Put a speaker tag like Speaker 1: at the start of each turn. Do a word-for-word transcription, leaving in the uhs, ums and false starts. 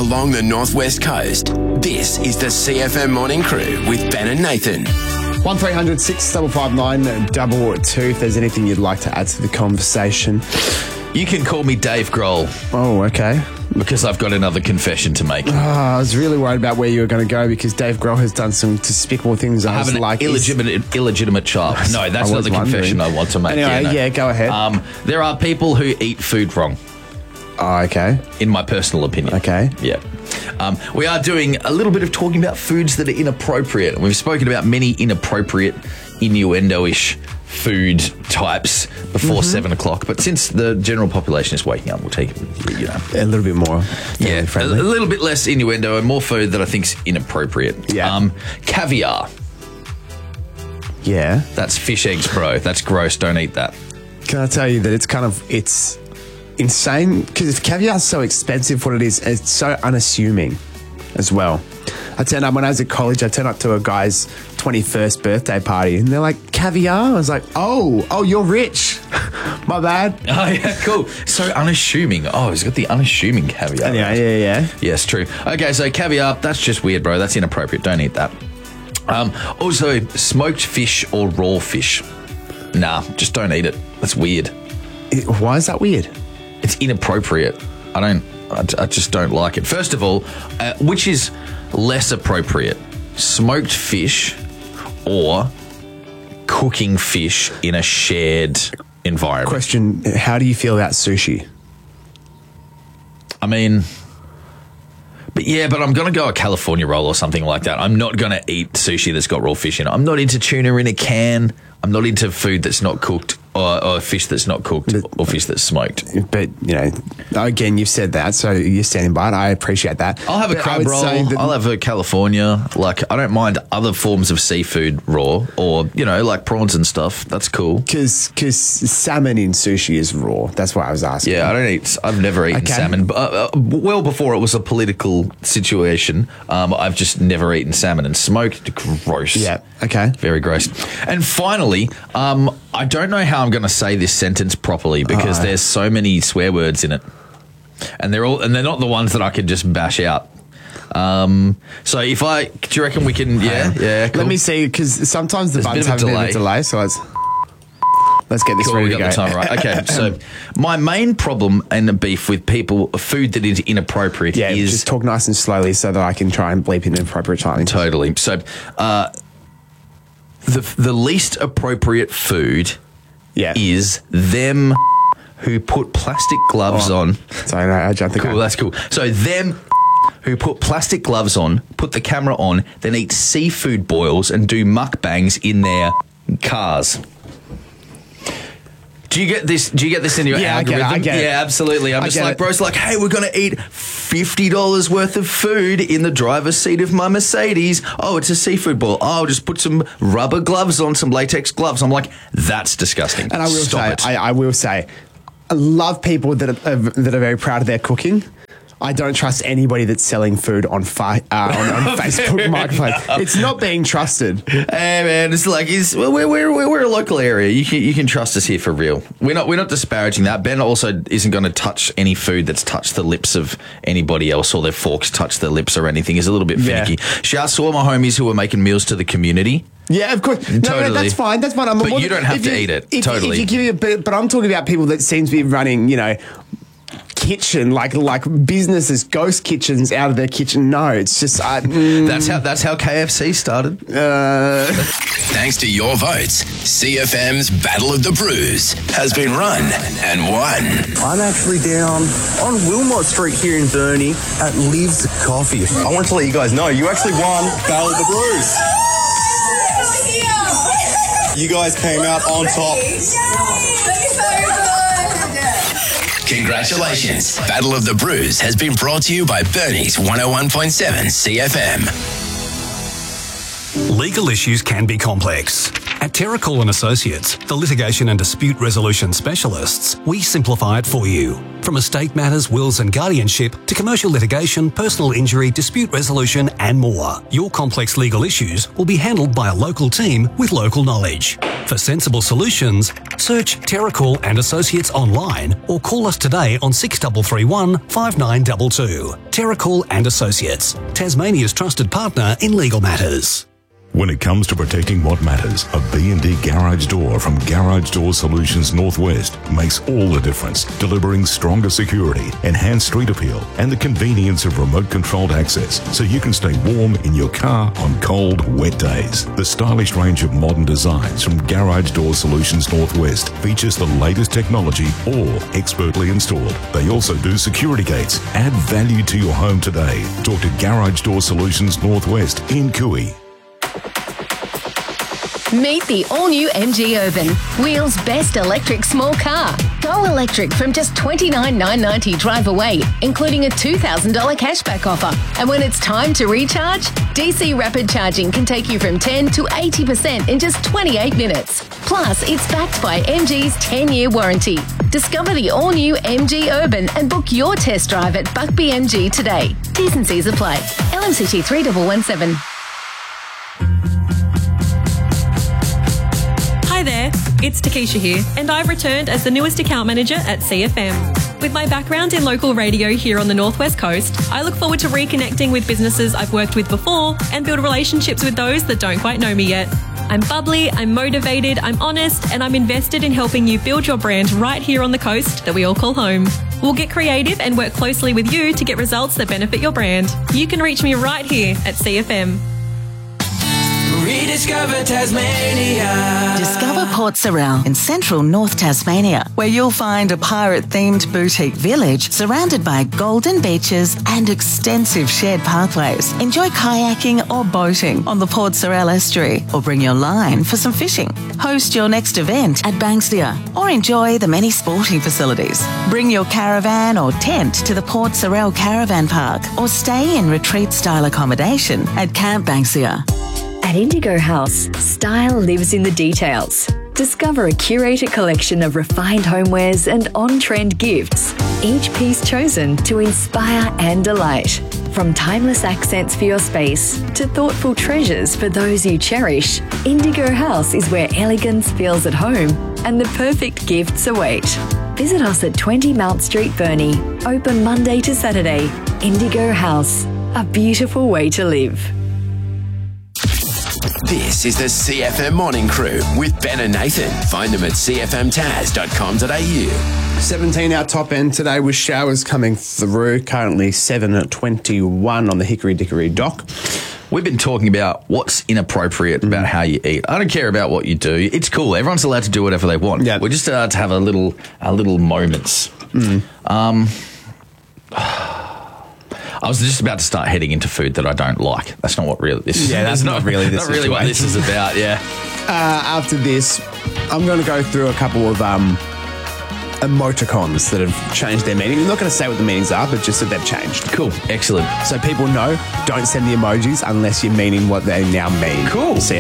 Speaker 1: along the northwest coast. This is the C F M Morning Crew with Ben and Nathan.
Speaker 2: one three hundred six five five nine double two if there's anything you'd like to add to the conversation.
Speaker 3: You can call me Dave Grohl
Speaker 2: Oh, okay.
Speaker 3: because I've got another confession to make.
Speaker 2: Oh, I was really worried about where you were going to go because Dave Grohl has done some despicable things. I,
Speaker 3: I have
Speaker 2: was
Speaker 3: an
Speaker 2: like, is-
Speaker 3: illegitimate, illegitimate child. No, that's
Speaker 2: I
Speaker 3: not
Speaker 2: was
Speaker 3: the confession
Speaker 2: wondering.
Speaker 3: I want to make.
Speaker 2: Anyway,
Speaker 3: no.
Speaker 2: yeah, go ahead.
Speaker 3: Um, there are people who eat food wrong,
Speaker 2: Oh, okay.
Speaker 3: in my personal opinion.
Speaker 2: Okay.
Speaker 3: Yeah. Um, we are doing a little bit of talking about foods that are inappropriate. We've spoken about many inappropriate, innuendo-ish food types before
Speaker 2: Mm-hmm.
Speaker 3: seven o'clock. But since the general population is waking up, we'll take it, you know.
Speaker 2: A little bit more
Speaker 3: Yeah, a,
Speaker 2: friendly.
Speaker 3: a little bit less innuendo and more food that I think's inappropriate.
Speaker 2: Yeah.
Speaker 3: Um, caviar.
Speaker 2: Yeah.
Speaker 3: That's fish eggs, bro. That's gross. Don't eat that.
Speaker 2: Can I tell you that it's kind of, it's insane because if caviar is so expensive for what it is, it's so unassuming as well. I turned up when I was at college, I turned up to a guy's twenty-first birthday party and they're like, caviar? I was like, oh, oh, you're rich. My bad.
Speaker 3: Oh, yeah, cool. So unassuming. Oh, he's got the unassuming caviar.
Speaker 2: Yeah, yeah, yeah.
Speaker 3: Yes, true. Okay, so caviar, that's just weird, bro. That's inappropriate. Don't eat that. Um, also, smoked fish or raw fish. Nah, just don't eat it. That's weird.
Speaker 2: It- why is that weird?
Speaker 3: It's inappropriate. I don't, I, I just don't like it. First of all, uh, which is less appropriate? Smoked fish or cooking fish in a shared environment?
Speaker 2: Question, how do you feel about sushi?
Speaker 3: I mean, but yeah, but I'm going to go a California roll or something like that. I'm not going to eat sushi that's got raw fish in it. I'm not into tuna in a can. I'm not into food that's not cooked or, or fish that's not cooked or fish that's smoked.
Speaker 2: But, you know, again, you've said that, so you're standing by it. I appreciate that.
Speaker 3: I'll have a
Speaker 2: But I
Speaker 3: crab
Speaker 2: would
Speaker 3: roll.
Speaker 2: say that-
Speaker 3: I'll have a California. Like, I don't mind other forms of seafood raw or, you know, like prawns and stuff. That's cool.
Speaker 2: Because because salmon in sushi is raw. That's what I was asking.
Speaker 3: Yeah, I don't eat. I've never eaten
Speaker 2: Okay.
Speaker 3: salmon. But, uh, uh, well before it was a political situation, um, I've just never eaten salmon and smoked. Gross.
Speaker 2: Yeah. Okay.
Speaker 3: Very gross. And finally, um, I don't know how I'm going to say this sentence properly because
Speaker 2: Oh.
Speaker 3: there's so many swear words in it, and they're all and they're not the ones that I could just bash out. Um, so if I, do you reckon we can? Yeah, yeah. Cool.
Speaker 2: Let me see, because sometimes the
Speaker 3: There's a
Speaker 2: buttons
Speaker 3: bit
Speaker 2: have
Speaker 3: of
Speaker 2: a
Speaker 3: a
Speaker 2: bit of a delay, so let's let's get this
Speaker 3: Cool,
Speaker 2: ready
Speaker 3: we
Speaker 2: to
Speaker 3: got
Speaker 2: go.
Speaker 3: the time right. Okay, so my main problem and the beef with people, food that is inappropriate,
Speaker 2: Yeah,
Speaker 3: is
Speaker 2: just talk nice and slowly so that I can try and bleep in the appropriate timing.
Speaker 3: totally. So, uh, the the least appropriate food
Speaker 2: Yeah.
Speaker 3: is them who put plastic gloves
Speaker 2: Oh.
Speaker 3: on.
Speaker 2: Sorry, no, I jumped the
Speaker 3: Cool,
Speaker 2: gun.
Speaker 3: that's cool. So them who put plastic gloves on, put the camera on, then eat seafood boils and do mukbangs in their cars. Do you get this? Do you get this in your
Speaker 2: Yeah, I get it,
Speaker 3: algorithm?
Speaker 2: I get it.
Speaker 3: Yeah, absolutely. I'm
Speaker 2: I
Speaker 3: just
Speaker 2: get
Speaker 3: like,
Speaker 2: it.
Speaker 3: bro, it's like, hey, we're gonna eat fifty dollars worth of food in the driver's seat of my Mercedes. Oh, it's a seafood boil. Oh, I'll just put some rubber gloves on, some latex gloves. I'm like, that's disgusting.
Speaker 2: And I will
Speaker 3: Stop
Speaker 2: say,
Speaker 3: it.
Speaker 2: I, I will say, I love people that are, that are very proud of their cooking. I don't trust anybody that's selling food on fi- uh, on, on Facebook Marketplace. It's not being trusted.
Speaker 3: Hey man, it's like it's we're we're we're, we're a local area. You can you can trust us here for real. We're not we're not disparaging that. Ben also isn't going to touch any food that's touched the lips of anybody else or their forks touch their lips or anything. He's a little bit
Speaker 2: Yeah.
Speaker 3: finicky. Shouts to all my homies who are making meals to the community.
Speaker 2: Yeah, of course. No,
Speaker 3: Totally.
Speaker 2: no, that's fine. That's fine. I'm
Speaker 3: But
Speaker 2: more
Speaker 3: you
Speaker 2: than-
Speaker 3: don't have
Speaker 2: if
Speaker 3: to
Speaker 2: you-
Speaker 3: eat it.
Speaker 2: If,
Speaker 3: Totally.
Speaker 2: If you give me a bit, but I'm talking about people that seem to be running, you know, kitchen like like businesses, ghost kitchens out of their kitchen. No, it's just I, mm,
Speaker 3: That's how that's how K F C started.
Speaker 2: uh,
Speaker 1: Thanks to your votes, C F M's Battle of the Brews has been run and won.
Speaker 4: I'm actually down on Wilmot Street here in Burnie at Lives Coffee. I want to let you guys know you actually won Battle of the Brews. You guys came out on top.
Speaker 1: Congratulations. Battle of the Brews has been brought to you by Bernie's one oh one point seven C F M.
Speaker 5: Legal issues can be complex. At Terracall and Associates, the litigation and dispute resolution specialists, we simplify it for you. From estate matters, wills and guardianship to commercial litigation, personal injury, dispute resolution and more. Your complex legal issues will be handled by a local team with local knowledge. For sensible solutions, search Terracall and Associates online or call us today on six three three one, five nine two two. Terracall and Associates, Tasmania's trusted partner in legal matters.
Speaker 6: When it comes to protecting what matters, a B and D garage door from Garage Door Solutions Northwest makes all the difference, delivering stronger security, enhanced street appeal, and the convenience of remote-controlled access so you can stay warm in your car on cold, wet days. The stylish range of modern designs from Garage Door Solutions Northwest features the latest technology, all expertly installed. They also do security gates. Add value to your home today. Talk to Garage Door Solutions Northwest in Cooey.
Speaker 7: Meet the all-new M G Urban, Wheels' best electric small car. Go electric from just twenty-nine thousand nine hundred ninety dollars drive away, including a two thousand dollars cashback offer. And when it's time to recharge, D C rapid charging can take you from ten to eighty percent in just twenty-eight minutes. Plus, it's backed by M G's ten-year warranty. Discover the all-new M G Urban and book your test drive at Buckby M G today. T's and C's apply. L M C T three one one seven.
Speaker 8: Hi there, it's Takesha here, and I've returned as the newest account manager at C F M. With my background in local radio here on the Northwest Coast, I look forward to reconnecting with businesses I've worked with before and build relationships with those that don't quite know me yet. I'm bubbly, I'm motivated, I'm honest, and I'm invested in helping you build your brand right here on the coast that we all call home. We'll get creative and work closely with you to get results that benefit your brand. You can reach me right here at C F M.
Speaker 9: Rediscover Tasmania.
Speaker 10: Discover Port Sorell in central North Tasmania, where you'll find a pirate-themed boutique village surrounded by golden beaches and extensive shared pathways. Enjoy kayaking or boating on the Port Sorell estuary, or bring your line for some fishing. Host your next event at Banksia, or enjoy the many sporting facilities. Bring your caravan or tent to the Port Sorell Caravan Park, or stay in retreat-style accommodation at Camp Banksia.
Speaker 11: At Indigo House, style lives in the details. Discover a curated collection of refined homewares and on-trend gifts, each piece chosen to inspire and delight. From timeless accents for your space to thoughtful treasures for those you cherish, Indigo House is where elegance feels at home and the perfect gifts await. Visit us at twenty Mount Street, Burnie. Open Monday to Saturday. Indigo House, a beautiful way to live.
Speaker 1: This is the C F M Morning Crew with Ben and Nathan. Find them at c f m taz dot com dot a u.
Speaker 2: seventeen our top end today with showers coming through. Currently seven at twenty-one on the Hickory Dickory dock.
Speaker 3: We've been talking about what's inappropriate mm. about how you eat. I don't care about what you do. It's cool. Everyone's allowed to do whatever they want.
Speaker 2: Yep.
Speaker 3: We're just allowed to have a little, a little moments.
Speaker 2: Mm.
Speaker 3: Um, I was just about to start heading into food that I don't like. That's not what really this is.
Speaker 2: Yeah, that's not really this
Speaker 3: not really what this is about. Yeah.
Speaker 2: Uh, after this, I'm going to go through a couple of um, emoticons that have changed their meaning. I'm not going to say what the meanings are, but just that they've changed.
Speaker 3: Cool. Excellent.
Speaker 2: So people know, don't send the emojis unless you're meaning what they now mean.
Speaker 3: Cool.
Speaker 2: C